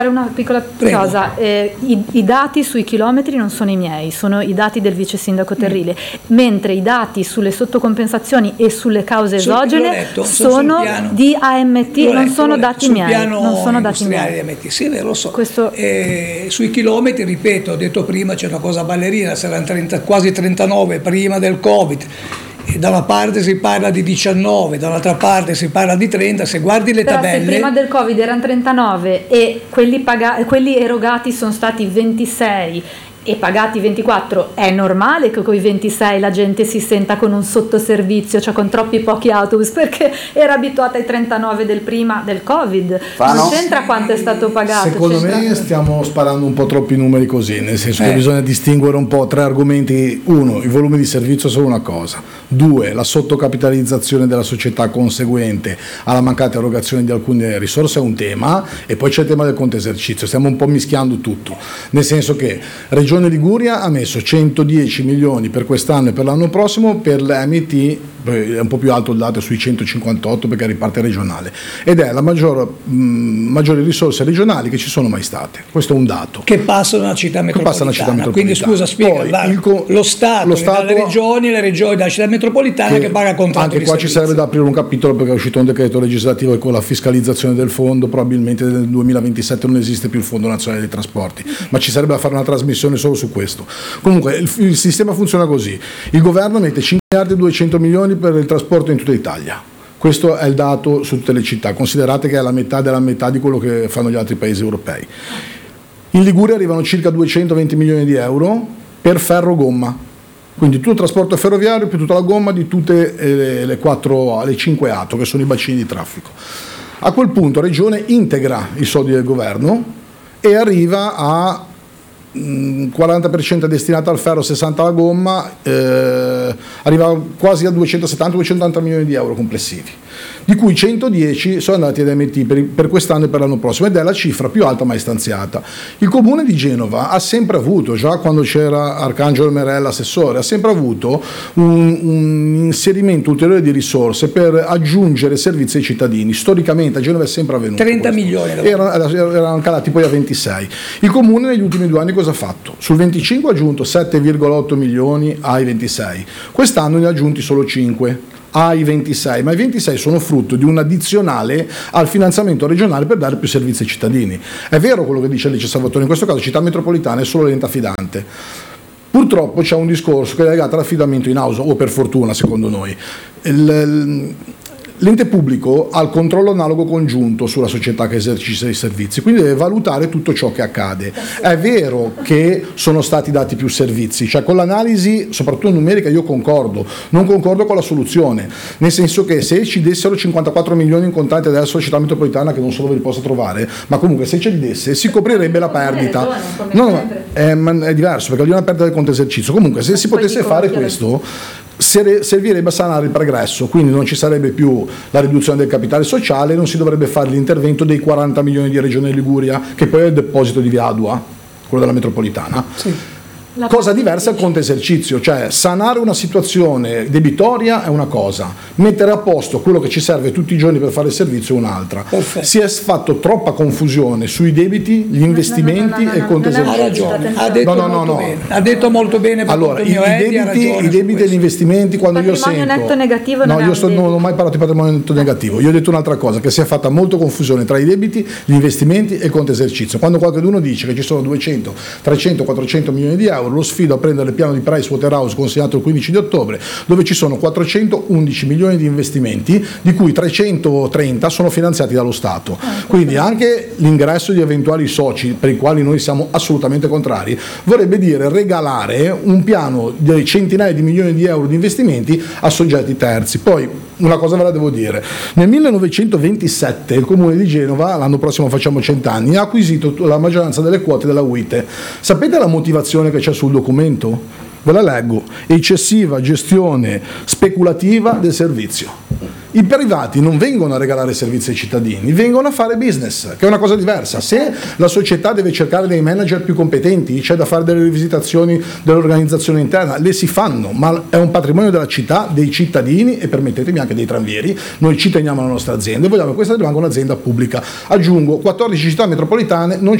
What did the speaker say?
Una piccola cosa, i dati sui chilometri non sono i miei, sono i dati del vice sindaco Terrile, mentre i dati sulle sottocompensazioni e sulle cause esogene sono di AMT, non sono dati miei, non sono dati miei. AMT, sì, lo so. Sui chilometri, ripeto, ho detto prima, c'è una cosa ballerina, saranno quasi 39 prima del Covid. E da una parte si parla di 19, dall'altra parte si parla di 30, se guardi le tabelle... Se prima del Covid erano 39 e quelli erogati sono stati 26 e pagati 24, è normale che con i 26 la gente si senta con un sottoservizio, cioè con troppi pochi autobus, perché era abituata ai 39 del prima del Covid. Non c'entra quanto è stato pagato. Secondo me stiamo sparando un po' troppi numeri così, nel senso che bisogna distinguere un po' tre argomenti. Uno, i volumi di servizio sono una cosa. Due, la sottocapitalizzazione della società conseguente alla mancata erogazione di alcune risorse è un tema, e poi c'è il tema del conto esercizio. Stiamo un po' mischiando tutto, nel senso che Regione Liguria ha messo 110 milioni per quest'anno e per l'anno prossimo, per l'AMT è un po' più alto il dato, è sui 158 perché riparte regionale, ed è la maggiori risorse regionali che ci sono mai state. Questo è un dato che passa da una città metropolitana. Quindi scusa, spiega, lo Stato dalle regioni, le regioni dalla città metropolitana che paga contratto anche di qua servizi. ci serve da aprire un capitolo, perché è uscito un decreto legislativo con la fiscalizzazione del fondo, probabilmente nel 2027 non esiste più il Fondo Nazionale dei Trasporti, ma ci sarebbe da fare una trasmissione solo su questo. Comunque il sistema funziona così: il governo mette 5 miliardi e 200 milioni per il trasporto in tutta Italia. Questo è il dato su tutte le città, considerate che è la metà della metà di quello che fanno gli altri paesi europei. In Liguria arrivano circa 220 milioni di euro per ferro-gomma, quindi tutto il trasporto ferroviario più tutta la gomma di tutte le 5 ATO, che sono i bacini di traffico. A quel punto Regione integra i soldi del governo e arriva a 40% destinata al ferro, 60% alla gomma, arriva quasi a 270-280 milioni di euro complessivi, di cui 110 sono andati ad AMT per quest'anno e per l'anno prossimo, ed è la cifra più alta mai stanziata. Il Comune di Genova ha sempre avuto, già quando c'era Arcangelo Merella assessore, ha sempre avuto un inserimento ulteriore di risorse per aggiungere servizi ai cittadini. Storicamente a Genova è sempre avvenuto 30 questo. milioni erano calati poi a 26. Il Comune negli ultimi 2 anni cosa ha fatto? Sul 25 ha aggiunto 7,8 milioni ai 26, quest'anno ne ha aggiunti solo 5 ai 26, ma i 26 sono frutto di un addizionale al finanziamento regionale per dare più servizi ai cittadini. È vero quello che dice Alice Salvatore, in questo caso città metropolitana è solo l'ente affidante. Purtroppo c'è un discorso che è legato all'affidamento in house, o per fortuna secondo noi. L'ente pubblico ha il controllo analogo congiunto sulla società che esercita i servizi, quindi deve valutare tutto ciò che accade. È vero che sono stati dati più servizi, cioè con l'analisi soprattutto numerica io concordo, non concordo con la soluzione, nel senso che se ci dessero 54 milioni in contanti adesso la città metropolitana, che non so dove li possa trovare, ma comunque se ce li desse si coprirebbe la perdita. È diverso, perché lì è una perdita del conto esercizio. Comunque se si potesse fare questo servirebbe a sanare il pregresso, quindi non ci sarebbe più la riduzione del capitale sociale, non si dovrebbe fare l'intervento dei 40 milioni di Regione Liguria, che poi è il deposito di Via Adua, quello della metropolitana. Sì. Cosa diversa è il conto esercizio, cioè sanare una situazione debitoria è una cosa, mettere a posto quello che ci serve tutti i giorni per fare il servizio è un'altra. Perfetto. Si è fatto troppa confusione sui debiti, gli investimenti e il conto esercizio. Ha ragione, ha detto molto bene. Allora, i debiti e gli investimenti, quando io sento... Patrimonio netto negativo non ho mai parlato di patrimonio netto negativo, io ho detto un'altra cosa, che si è fatta molto confusione tra i debiti, gli investimenti e il conto esercizio. Quando qualcuno dice che ci sono 200, 300, 400 milioni di euro, lo sfido a prendere il piano di Pricewaterhouse consegnato il 15 di ottobre, dove ci sono 411 milioni di investimenti, di cui 330 sono finanziati dallo Stato. Quindi anche l'ingresso di eventuali soci, per i quali noi siamo assolutamente contrari, vorrebbe dire regalare un piano di centinaia di milioni di euro di investimenti a soggetti terzi. Poi una cosa ve la devo dire: nel 1927 il Comune di Genova, l'anno prossimo facciamo 100 anni, ha acquisito la maggioranza delle quote della UITE. Sapete la motivazione che c'è sul documento? Ve la leggo: eccessiva gestione speculativa del servizio. I privati non vengono a regalare servizi ai cittadini, vengono a fare business, che è una cosa diversa. Se la società deve cercare dei manager più competenti, c'è da fare delle rivisitazioni dell'organizzazione interna, le si fanno, ma è un patrimonio della città, dei cittadini e permettetemi anche dei tranvieri. Noi ci teniamo alla nostra azienda e vogliamo che questa rimanga un'azienda pubblica. Aggiungo, 14 città metropolitane non